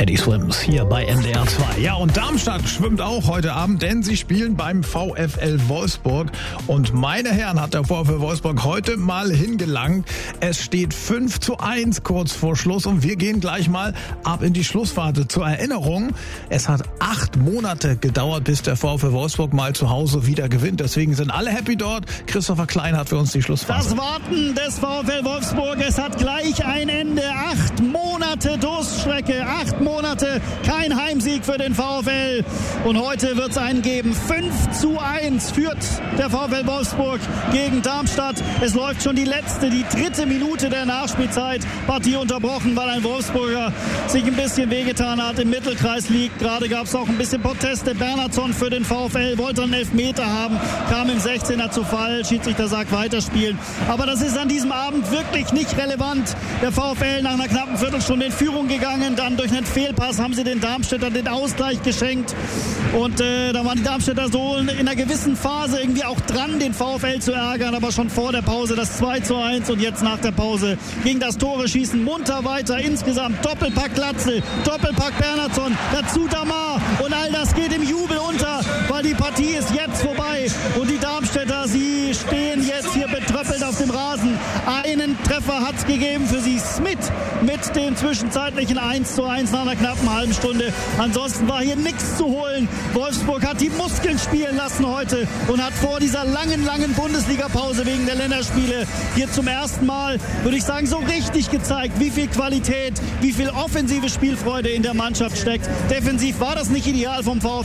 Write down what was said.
Teddy Swims hier bei NDR 2. Ja, und Darmstadt schwimmt auch heute Abend, denn sie spielen beim VfL Wolfsburg. Und meine Herren, hat der VfL Wolfsburg heute mal hingelangt. Es steht 5:1 kurz vor Schluss und wir gehen gleich mal ab in die Schlussphase. Zur Erinnerung, es hat 8 Monate gedauert, bis der VfL Wolfsburg mal zu Hause wieder gewinnt. Deswegen sind alle happy dort. Christopher Klein hat für uns die Schlussphase. Das Warten des VfL Wolfsburg, es hat gleich ein Ende. 8 Monate Durststrecke, 8 Monate, kein Heimsieg für den VfL. Und heute wird es einen geben. 5:1 führt der VfL Wolfsburg gegen Darmstadt. Es läuft schon die 3. Minute der Nachspielzeit. Partie unterbrochen, weil ein Wolfsburger sich ein bisschen wehgetan hat, im Mittelkreis liegt. Gerade gab es auch ein bisschen Proteste. Bernhardsson für den VfL wollte einen Elfmeter haben, kam im 16er zu Fall. Schiedsrichter sagt weiterspielen. Aber das ist an diesem Abend wirklich nicht relevant. Der VfL nach einer knappen Viertelstunde in Führung gegangen. Dann durch einen Fehlpass haben sie den Darmstädtern den Ausgleich geschenkt. Und da waren die Darmstädter so in einer gewissen Phase irgendwie auch dran, den VfL zu ärgern. Aber schon vor der Pause das 2:1 und jetzt nach der Pause ging das Tore schießen munter weiter. Insgesamt Doppelpack Glatzel, Doppelpack Bernhardsson, dazu Damar. Und all das geht im Jubel unter, weil die Partie ist jetzt vorbei. Und die Darmstädter, sie stehen jetzt hier betröppelt auf dem Rasen. Einen Treffer hat es gegeben für sie. Smith mit dem zwischenzeitlichen 1:1 nach einer knappen halben Stunde. Ansonsten war hier nichts zu holen. Wolfsburg hat die Muskeln spielen lassen heute und hat vor dieser langen Bundesliga-Pause wegen der Länderspiele hier zum ersten Mal, würde ich sagen, so richtig gezeigt, wie viel Qualität, wie viel offensive Spielfreude in der Mannschaft steckt. Defensiv war das nicht ideal vom VfL.